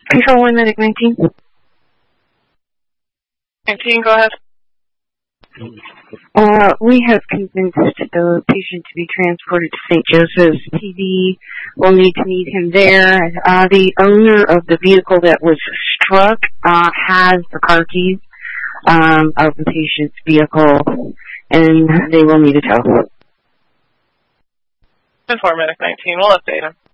Control 1, Medic 19. 19, go ahead. We have convinced the patient to be transported to St. Joseph's. PD will need to meet him there. The owner of the vehicle that was struck has the car keys of the patient's vehicle, and they will need a tow. 10-4, Medic 19. We'll update him.